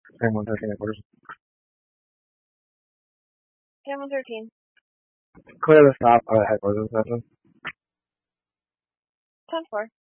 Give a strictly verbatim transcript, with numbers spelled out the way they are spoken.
Cam one thirteen headquarters. Cam one thirteen. Clear the stop uh, headquarters session. ten four.